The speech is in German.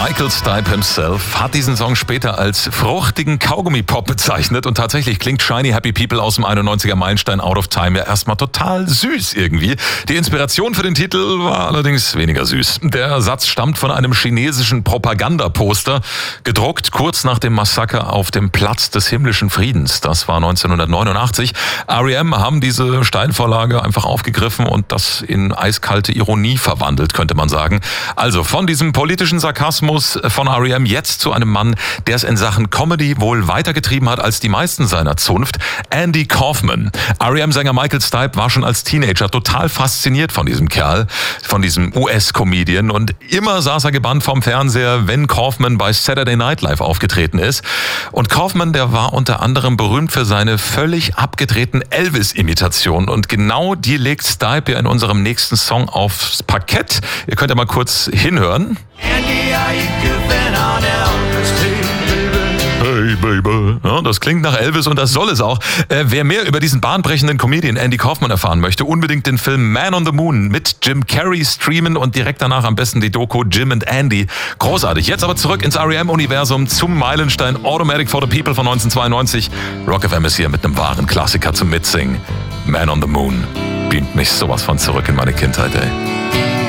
Michael Stipe himself hat diesen Song später als fruchtigen Kaugummi-Pop bezeichnet und tatsächlich klingt Shiny Happy People aus dem 91er Meilenstein Out of Time ja erstmal total süß irgendwie. Die Inspiration für den Titel war allerdings weniger süß. Der Satz stammt von einem chinesischen Propagandaposter, gedruckt kurz nach dem Massaker auf dem Platz des himmlischen Friedens. Das war 1989. R.E.M. haben diese Steilvorlage einfach aufgegriffen und das in eiskalte Ironie verwandelt, könnte man sagen. Also von diesem politischen Sarkasmus von R.E.M. jetzt zu einem Mann, der es in Sachen Comedy wohl weitergetrieben hat als die meisten seiner Zunft, Andy Kaufman. R.E.M.-Sänger Michael Stipe war schon als Teenager total fasziniert von diesem Kerl, von diesem US-Comedian und immer saß er gebannt vorm Fernseher, wenn Kaufman bei Saturday Night Live aufgetreten ist. Und Kaufman, der war unter anderem berühmt für seine völlig abgedrehten Elvis-Imitationen und genau die legt Stipe ja in unserem nächsten Song aufs Parkett. Ihr könnt ja mal kurz hinhören. Hey Baby. Ja, das klingt nach Elvis und das soll es auch. Wer mehr über diesen bahnbrechenden Comedian Andy Kaufman erfahren möchte, unbedingt den Film Man on the Moon mit Jim Carrey streamen und direkt danach am besten die Doku Jim and Andy. Großartig. Jetzt aber zurück ins R.E.M.-Universum zum Meilenstein Automatic for the People von 1992. Rock FM ist hier mit einem wahren Klassiker zum Mitsingen. Man on the Moon beamt mich sowas von zurück in meine Kindheit, ey.